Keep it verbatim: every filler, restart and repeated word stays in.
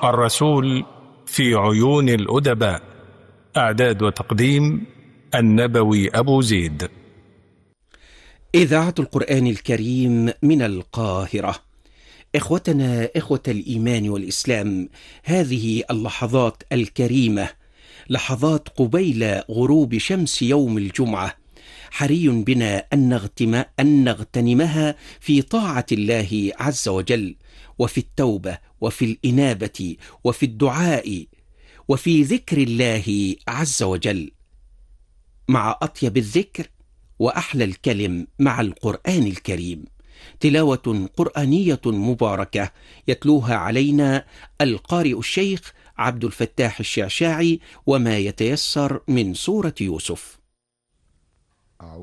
الرسول في عيون الأدباء. إعداد وتقديم النبوي أبو زيد. إذاعة القرآن الكريم من القاهرة. إخوتنا إخوة الإيمان والإسلام، هذه اللحظات الكريمة لحظات قبيل غروب شمس يوم الجمعة، حري بنا أن, نغتم أن نغتنمها في طاعة الله عز وجل، وفي التوبة وفي الإنابة وفي الدعاء وفي ذكر الله عز وجل، مع أطيب الذكر وأحلى الكلم مع القرآن الكريم. تلاوة قرآنية مباركة يتلوها علينا القارئ الشيخ عبد الفتاح الشعشاعي، وما يتيسر من سورة يوسف.